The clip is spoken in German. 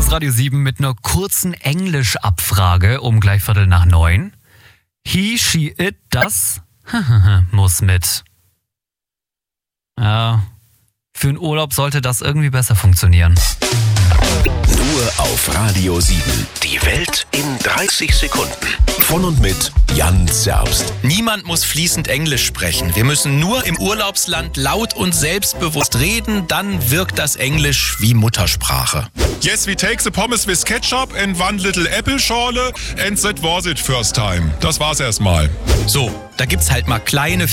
ist Radio 7 mit einer kurzen Englischabfrage um gleich 8:15. He, she, it, das muss mit. Ja, für einen Urlaub sollte das irgendwie besser funktionieren. Nur auf Radio 7. Die Welt in 30 Sekunden. Von und mit Jan Zerbst. Niemand muss fließend Englisch sprechen. Wir müssen nur im Urlaubsland laut und selbstbewusst reden, dann wirkt das Englisch wie Muttersprache. Yes, we take the pommes with ketchup and one little apple schorle and that was it first time. Das war's erstmal. So, da gibt's halt mal kleine